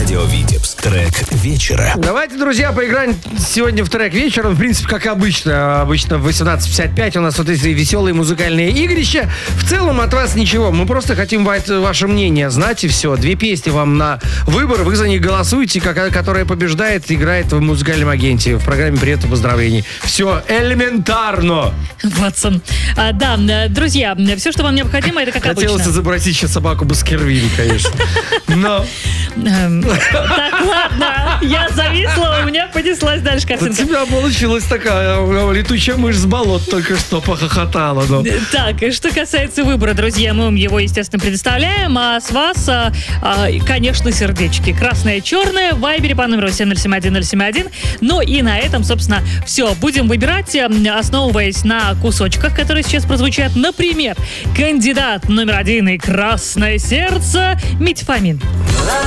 Радио Витебск. Трек вечера. Давайте, друзья, поиграем сегодня в трек вечера. В принципе, как обычно. Обычно в 18:55 у нас вот эти веселые музыкальные игрища. В целом от вас ничего. Мы просто хотим ваше мнение знать, и все. 2 песни вам на выбор. Вы за них голосуете. Которая побеждает, играет в музыкальном агенте. В программе «Привет и поздравлений». Все элементарно. Ватсон. Да, друзья, все, что вам необходимо, это как обычно. Хотелось изобразить сейчас собаку Баскервилли, конечно. Но... Так, ладно, я зависла, у меня понеслась дальше картинка. У тебя получилась такая летучая мышь с болот, только что похохотала. Но. Так, что касается выбора, друзья, мы вам его, естественно, предоставляем, а с вас, конечно, сердечки. Красное, черное, в вайбере по номеру 7071071. Ну и на этом, собственно, все. Будем выбирать, основываясь на кусочках, которые сейчас прозвучат. Например, кандидат номер 1 и «Красное сердце» Митя Фомин.